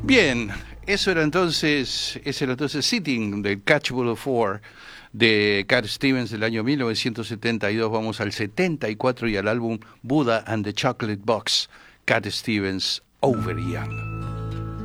Bien, ese era entonces Sitting, del Catchable of Four, de Cat Stevens del año 1972. Vamos al 74 y al álbum Buddha and the Chocolate Box, Cat Stevens, Over Young.